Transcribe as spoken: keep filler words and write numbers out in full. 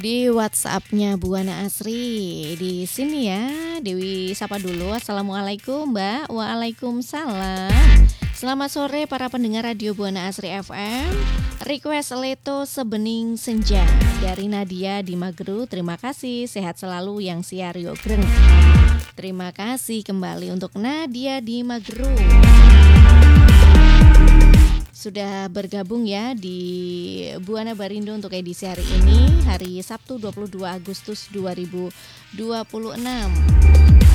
Di WhatsApp-nya Buana Asri. Di sini ya, Dewi sapa dulu. Assalamualaikum Mbak. Waalaikumsalam. Selamat sore para pendengar Radio Buana Asri F M. Request Leto Sebening Senja dari Nadia di Mageru. Terima kasih, sehat selalu yang siario greng. Terima kasih kembali untuk Nadia di Mageru. Sudah bergabung ya di Buana Barindo untuk edisi hari ini, hari Sabtu dua puluh dua Agustus dua ribu dua puluh enam.